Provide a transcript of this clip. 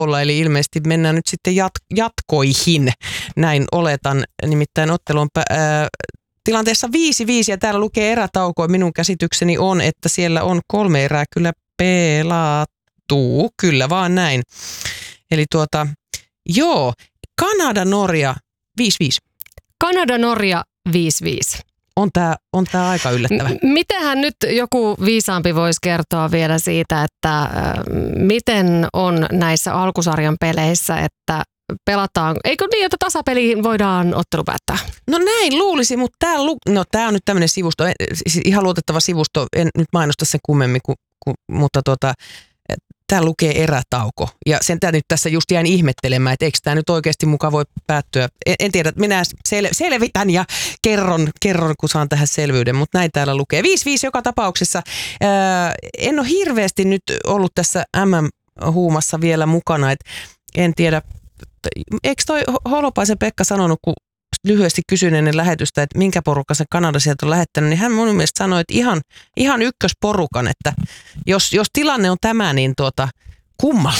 olla, eli ilmeisesti mennään nyt sitten jatkoihin, näin oletan. Nimittäin ottelu on tilanteessa 5-5 ja täällä lukee erätauko. Minun käsitykseni on, että siellä on 3 erää kyllä pelattu, kyllä vaan näin. Eli joo, Kanada-Norja 5-5. Kanada-Norja 5-5. On tää aika yllättävä. Mitenhän nyt joku viisaampi voisi kertoa vielä siitä, että miten on näissä alkusarjan peleissä, että pelataan, eikö niin, että tasapeliin voidaan ottelu päättää? No näin luulisi, mutta tää on nyt tämmöinen sivusto, siis ihan luotettava sivusto, en nyt mainosta sen kummemmin, mutta tää lukee erätauko. Ja sen tää nyt tässä just jäin ihmettelemään, että eikö tää nyt oikeasti mukaan voi päättyä. En tiedä, minä selvitän ja kerron, kun saan tähän selvyyden, mutta näin täällä lukee. 5-5 joka tapauksessa. En ole hirveästi nyt ollut tässä MM-huumassa vielä mukana, että en tiedä, eikö toi Holopaisen Pekka sanonut, kun lyhyesti kysyin ennen lähetystä, että minkä porukka se Kanada sieltä on lähettänyt, niin hän mun mielestä sanoi, että ihan ykkösporukan, että jos tilanne on tämä, niin kummalla